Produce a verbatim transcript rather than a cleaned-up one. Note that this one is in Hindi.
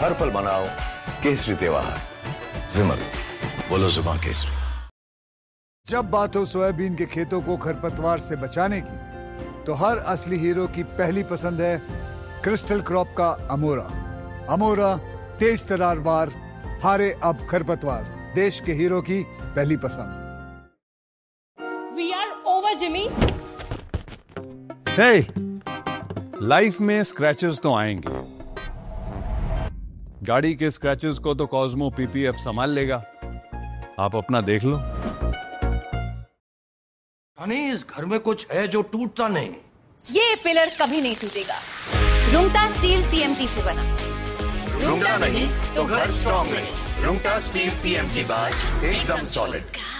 हर पल मनाओ केसरी त्योहार। विमल, बोलो जुबान केसरी। जब बात हो सोयाबीन के खेतों को खरपतवार से बचाने की, तो हर असली हीरो की पहली पसंद है क्रिस्टल क्रॉप का अमोरा। अमोरा तेज तरार वार, हारे अब खरपतवार, देश के हीरो की पहली पसंद। We are over, Jimmy. Hey, life में स्क्रैचेस तो आएंगे। गाड़ी के स्क्रैचेस को तो कॉस्मो पीपीएफ संभाल लेगा, आप अपना देख लो। हनी, इस घर में कुछ है जो टूटता नहीं। ये पिलर कभी नहीं टूटेगा। रुंगटा स्टील टीएमटी से बना। रुंगटा नहीं तो घर स्ट्रॉन्ग नहीं। रुंगटा स्टील टीएमटी बाय एकदम सॉलिड।